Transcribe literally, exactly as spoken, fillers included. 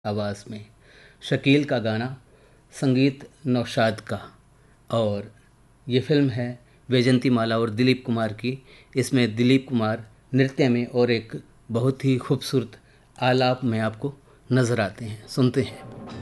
आवाज़ में। शकील का गाना, संगीत नौशाद का। और ये फ़िल्म है वैजंती माला और दिलीप कुमार की। इसमें दिलीप कुमार नृत्य में और एक बहुत ही खूबसूरत आलाप में आपको नज़र आते हैं। सुनते हैं।